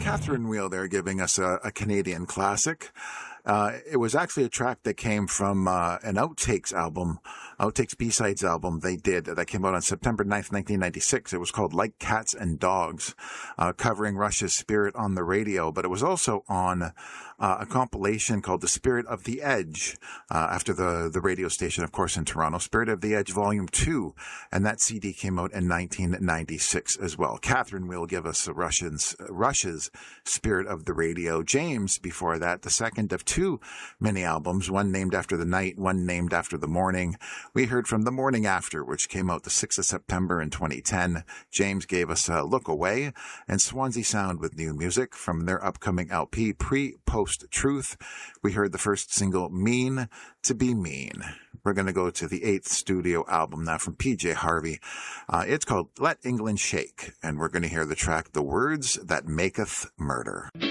Catherine Wheel there giving us a Canadian classic. It was actually a track that came from an Outtakes B-Sides album they did that came out on September 9th, 1996. It was called Like Cats and Dogs, covering Rush's Spirit on the Radio. But it was also on a compilation called The Spirit of the Edge, after the radio station, of course, in Toronto, Spirit of the Edge Volume 2. And that CD came out in 1996 as well. Catherine will give us Rush's Spirit of the Radio. James, before that, the second of two mini albums, one named after the night, one named after the morning. We heard from The Morning After, which came out the 6th of September in 2010. James gave us Look Away, and Swansea Sound with new music from their upcoming LP, Pre-Post Truth. We heard the first single, Mean to Be Mean. We're going to go to the 8th studio album now from PJ Harvey. It's called Let England Shake, and we're going to hear the track, The Words That Maketh Murder.